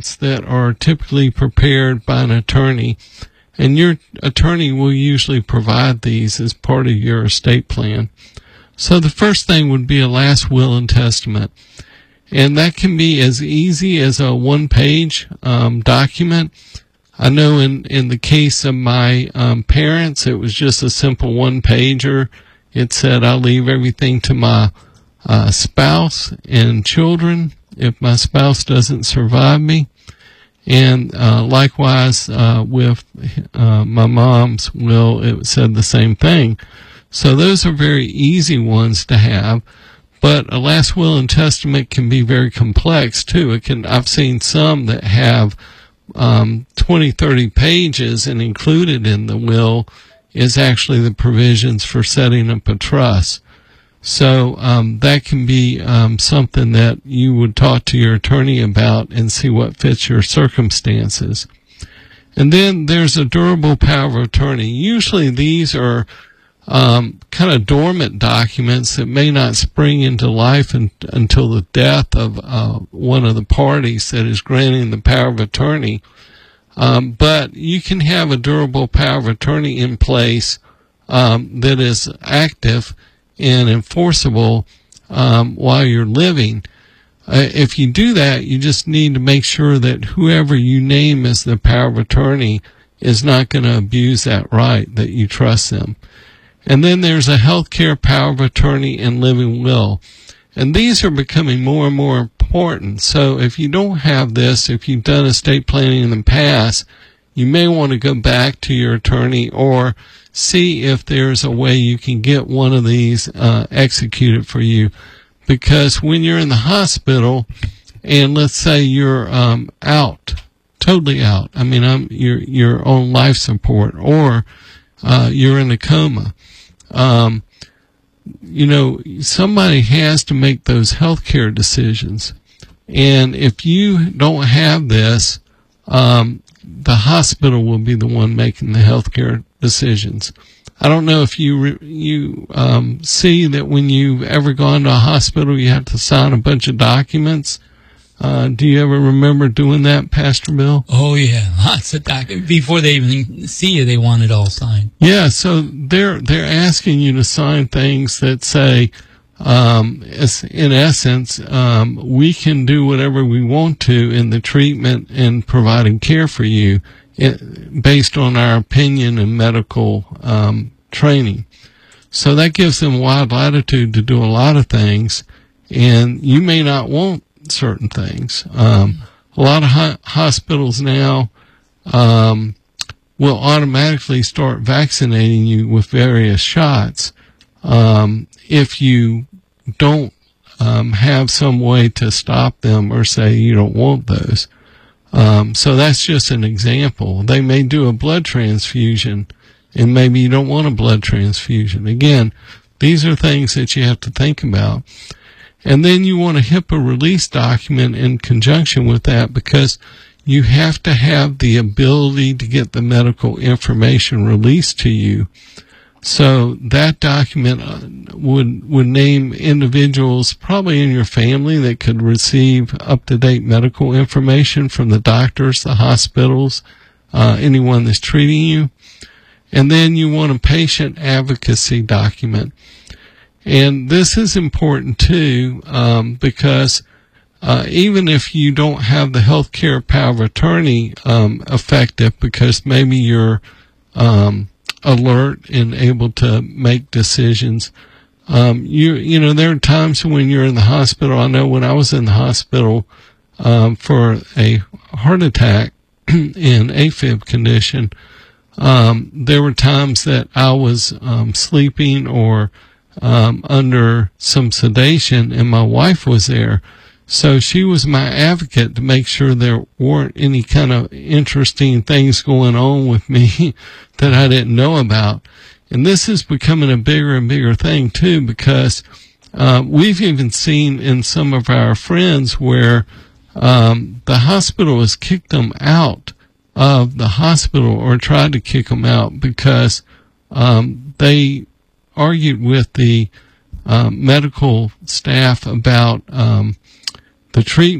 documents that are typically prepared by an attorney, and your attorney will usually provide these as part of your estate plan. So the first thing would be a last will and testament. And that can be as easy as a one-page document. I know in the case of my parents, it was just a simple one-pager. It said, I'll leave everything to my spouse and children if my spouse doesn't survive me. And likewise with my mom's will, it said the same thing. So those are very easy ones to have. But a last will and testament can be very complex too. I've seen some that have 20, 30 pages, and included in the will is actually the provisions for setting up a trust. So that can be something that you would talk to your attorney about and see what fits your circumstances. And then there's a durable power of attorney. Usually these are kind of dormant documents that may not spring into life until the death of one of the parties that is granting the power of attorney. But you can have a durable power of attorney in place that is active and enforceable while you're living. If you do that, you just need to make sure that whoever you name as the power of attorney is not going to abuse that right, that you trust them. And then there's a healthcare power of attorney and living will. And these are becoming more and more important. So if you don't have this, if you've done estate planning in the past, you may want to go back to your attorney or see if there's a way you can get one of these executed for you. Because when you're in the hospital, and let's say you're out, totally out, I mean, you're on life support, or you're in a coma, somebody has to make those healthcare decisions. And if you don't have this, the hospital will be the one making the healthcare decisions. I don't know if you see that when you've ever gone to a hospital, you have to sign a bunch of documents. Do you ever remember doing that, Pastor Bill? Oh, yeah. Lots of documents. Before they even see you, they want it all signed. Yeah, so they're asking you to sign things that say, in essence, we can do whatever we want to in the treatment and providing care for you based on our opinion and medical training. So that gives them wide latitude to do a lot of things, and you may not want certain things. A lot of hospitals now will automatically start vaccinating you with various shots if you don't have some way to stop them or say you don't want those. So that's just an example. They may do a blood transfusion, and maybe you don't want a blood transfusion. Again, these are things that you have to think about. And then you want a HIPAA release document in conjunction with that, because you have to have the ability to get the medical information released to you. So that document would name individuals probably in your family that could receive up-to-date medical information from the doctors, the hospitals, anyone that's treating you. And then you want a patient advocacy document. And this is important too, because even if you don't have the healthcare power of attorney effective, because maybe you're alert and able to make decisions, there are times when you're in the hospital. I know when I was in the hospital for a heart attack and AFib condition, there were times that I was sleeping or under some sedation, and my wife was there. So she was my advocate to make sure there weren't any kind of interesting things going on with me that I didn't know about. And this is becoming a bigger and bigger thing too, because we've even seen in some of our friends where the hospital has kicked them out of the hospital or tried to kick them out because they argued with the medical staff about the treatment,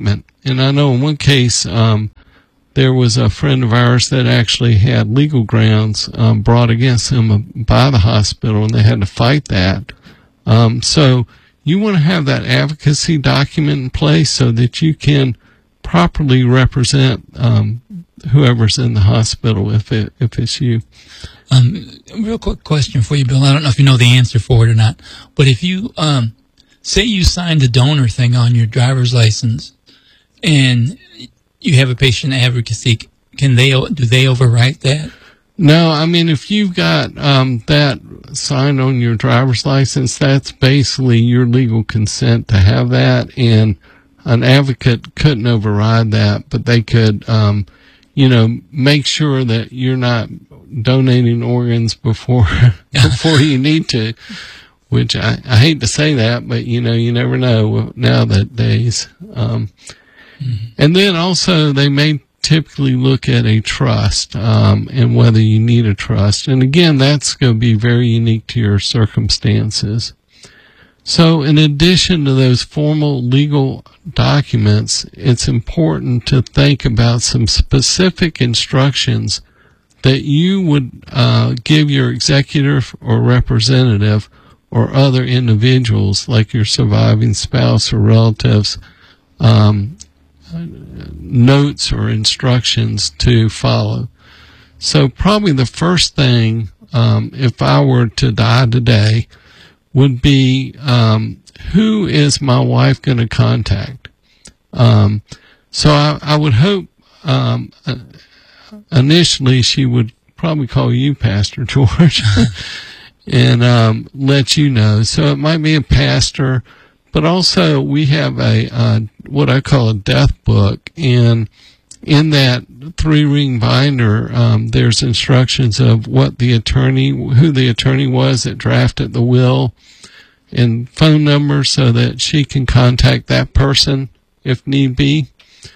And I know in one case, there was a friend of ours that actually had legal grounds brought against him by the hospital, and they had to fight that. So you want to have that advocacy document in place so that you can properly represent whoever's in the hospital if it's you. Real quick question for you, Bill. I don't know if you know the answer for it or not, but if you say you signed a donor thing on your driver's license and you have a patient advocacy, do they overwrite that? No, I mean, if you've got that signed on your driver's license, that's basically your legal consent to have that, and an advocate couldn't override that, but they could, make sure that you're not donating organs before you need to, which I hate to say that, but you never know nowadays. And then also they may typically look at a trust, and whether you need a trust. And again, that's going to be very unique to your circumstances. So in addition to those formal legal documents, it's important to think about some specific instructions that you would give your executor or representative or other individuals like your surviving spouse or relatives, notes or instructions to follow. So probably the first thing, if I were to die today, would be who is my wife going to contact? So I would hope initially she would probably call you, Pastor George, and let you know. So it might be a pastor, but also we have a what I call a death book, and in that 3-ring binder, there's instructions of who the attorney was that drafted the will, and phone numbers so that she can contact that person if need be.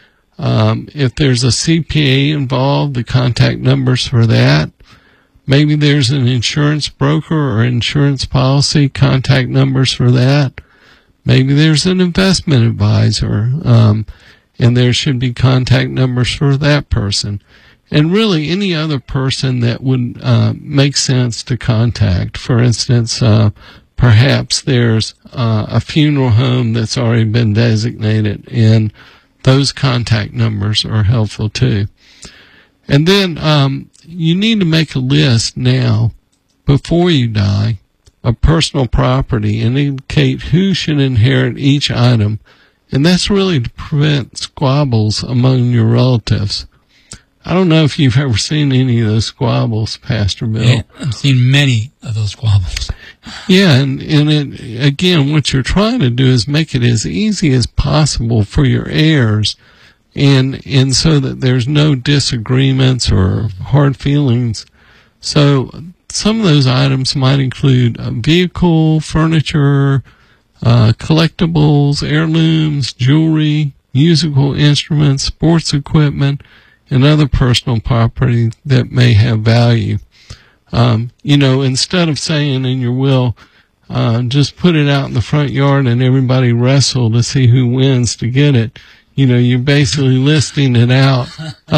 If there's a CPA involved, the contact numbers for that. Maybe there's an insurance broker or insurance policy, contact numbers for that. Maybe there's an investment advisor, and there should be contact numbers for that person. And really any other person that would make sense to contact. For instance, perhaps there's a funeral home that's already been designated, and those contact numbers are helpful too. And then you need to make a list now, before you die, of personal property and indicate who should inherit each item. And that's really to prevent squabbles among your relatives. I don't know if you've ever seen any of those squabbles, Pastor Bill. Yeah, I've seen many of those squabbles. Yeah, and again, what you're trying to do is make it as easy as possible for your heirs, and so that there's no disagreements or hard feelings. So some of those items might include a vehicle, furniture, collectibles, heirlooms, jewelry, musical instruments, sports equipment, and other personal property that may have value. Instead of saying in your will, just put it out in the front yard and everybody wrestle to see who wins to get it. You're basically listing it out,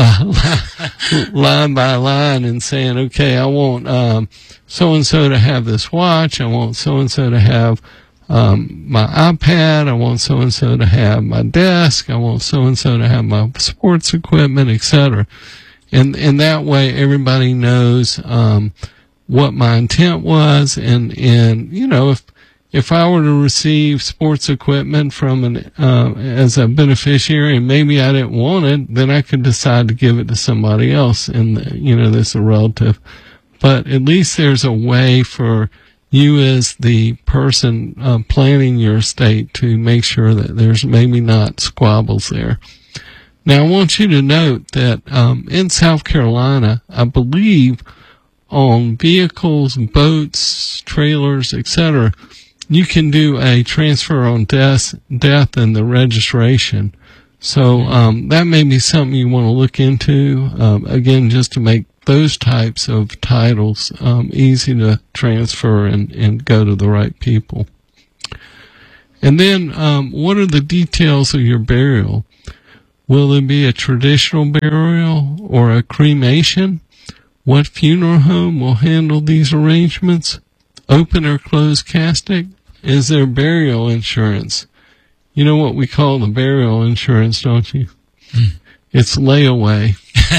line by line, and saying, okay, I want, so-and-so to have this watch. I want so-and-so to have, my iPad. I want so-and-so to have my desk. I want so-and-so to have my sports equipment, etc. And that way everybody knows, what my intent was. And if I were to receive sports equipment from as a beneficiary, and maybe I didn't want it, then I could decide to give it to somebody else, and that's a relative. But at least there's a way for you as the person planning your estate to make sure that there's maybe not squabbles there. Now, I want you to note that in South Carolina, I believe on vehicles, boats, trailers, etc., you can do a transfer on death and the registration. So that may be something you want to look into, again, just to make those types of titles easy to transfer and go to the right people. And then what are the details of your burial? Will there be a traditional burial or a cremation? What funeral home will handle these arrangements? Open or closed casket? Is there burial insurance? You know what we call the burial insurance, don't you? It's layaway.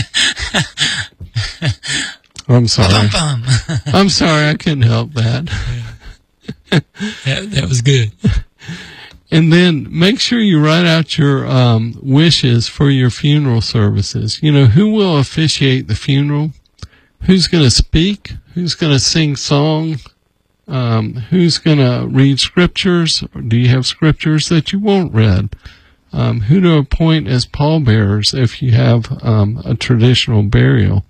I'm sorry. I'm sorry, I couldn't help that. That was good. And then make sure you write out your wishes for your funeral services. You know, who will officiate the funeral? Who's going to speak? Who's going to sing song? Who's going to read scriptures? Or do you have scriptures that you won't read? Who to appoint as pallbearers if you have a traditional burial?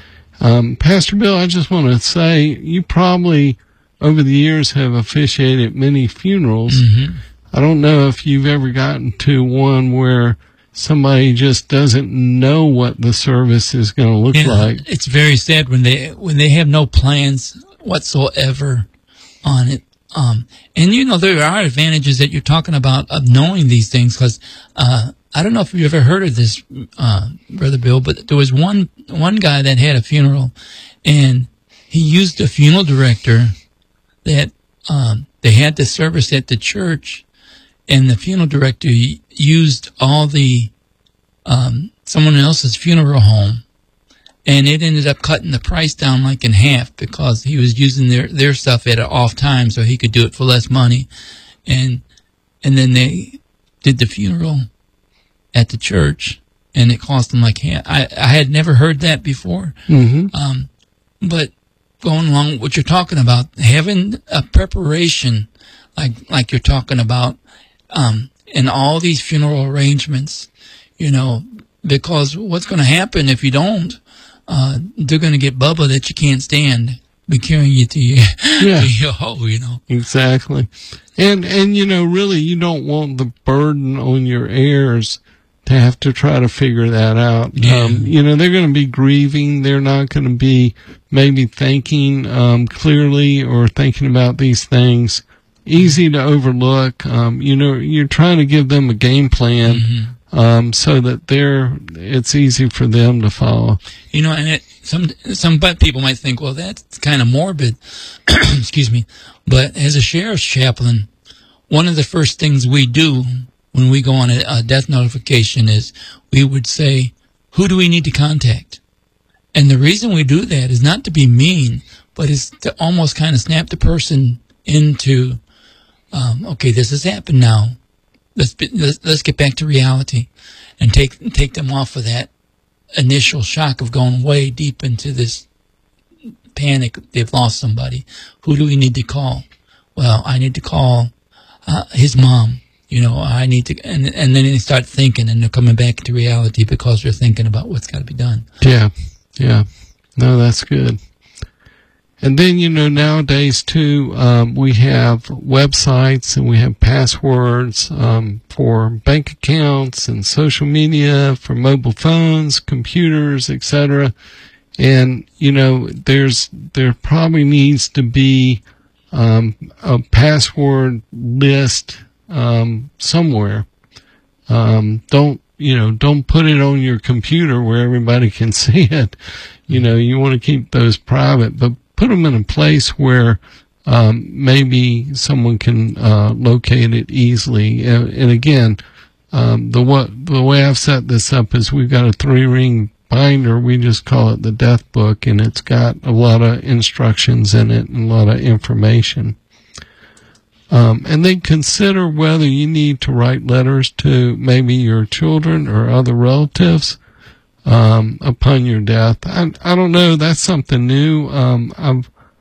Pastor Bill, I just want to say you probably over the years have officiated many funerals. Mm-hmm. I don't know if you've ever gotten to one where somebody just doesn't know what the service is going to look like. It's very sad when they have no plans whatsoever on it. And you know, there are advantages that you're talking about of knowing these things, because I don't know if you've ever heard of this, Brother Bill, but there was one guy that had a funeral, and he used a funeral director that they had the service at the church, and the funeral director used all the someone else's funeral home, and it ended up cutting the price down like in half because he was using their stuff at an off time so he could do it for less money, and then they did the funeral at the church, and it cost them like half. I had never heard that before. Mm-hmm. But going along with what you're talking about, having a preparation like you're talking about, in all these funeral arrangements, you know, because what's going to happen if you don't, they're going to get Bubba that you can't stand be carrying you to your hole, you know. Exactly. And you know, really you don't want the burden on your heirs to have to try to figure that out. Yeah. You know, they're going to be grieving. They're not going to be maybe thinking clearly or thinking about these things. Easy to overlook. You know, you're trying to give them a game plan, so that it's easy for them to follow. You know, and some people might think, well, that's kind of morbid. Excuse me. But as a sheriff's chaplain, one of the first things we do when we go on a death notification is we would say, who do we need to contact? And the reason we do that is not to be mean, but is to almost kind of snap the person into, okay, this has happened now. Let's get back to reality and take them off of that initial shock of going way deep into this panic. They've lost somebody. Who do we need to call? Well, I need to call his mom. You know, I need to, and then they start thinking, and they're coming back to reality because they're thinking about what's got to be done. Yeah. No, that's good. And then, you know, nowadays too, we have websites and we have passwords, for bank accounts and social media, for mobile phones, computers, etc. And, you know, there probably needs to be, a password list, somewhere. Don't put it on your computer where everybody can see it. You know, you want to keep those private, but put them in a place where maybe someone can locate it easily. And again, the way I've set this up is we've got a 3-ring binder. We just call it the death book, and it's got a lot of instructions in it and a lot of information. And then consider whether you need to write letters to maybe your children or other relatives upon your death. I don't know. That's something new. I'm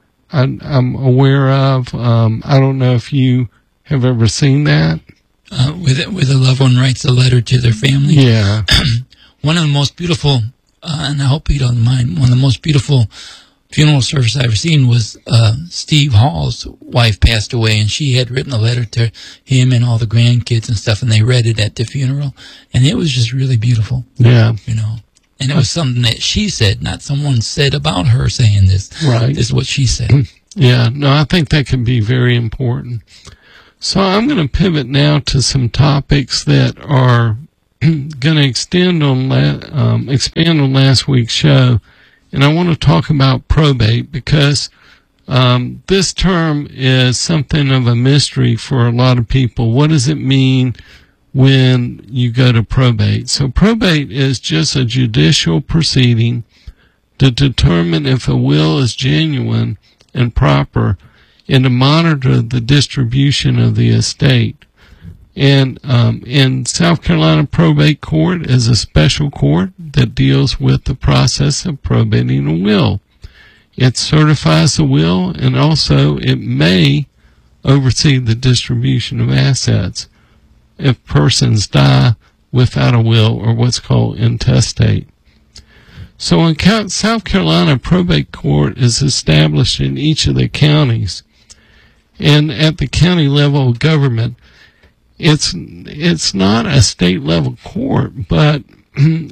aware of. I don't know if you have ever seen that. With a loved one writes a letter to their family. Yeah. One of the most beautiful, and I hope you don't mind, one of the most beautiful funeral service I ever seen was Steve Hall's wife passed away, and she had written a letter to him and all the grandkids and stuff, and they read it at the funeral, and it was just really beautiful. Yeah. You know. And it was something that she said, not someone said about her saying this. Right. This is what she said. Yeah. No, I think that can be very important. So I'm going to pivot now to some topics that are going to expand on last week's show, and I want to talk about probate because this term is something of a mystery for a lot of people. What does it mean when you go to probate? So probate is just a judicial proceeding to determine if a will is genuine and proper and to monitor the distribution of the estate. And in South Carolina, probate court is a special court that deals with the process of probating a will. It certifies the will, and also it may oversee the distribution of assets if persons die without a will or what's called intestate. So in South Carolina, probate court is established in each of the counties. And at the county level of government, it's not a state level court, but